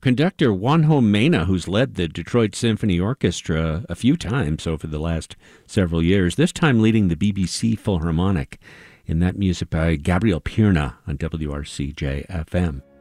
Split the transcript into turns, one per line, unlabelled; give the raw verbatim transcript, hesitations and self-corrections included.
Conductor Juanjo Mena, who's led the Detroit Symphony Orchestra a few times over the last several years, this time leading the B B C Philharmonic, in that music by Gabriel Pirna on W R C J F M.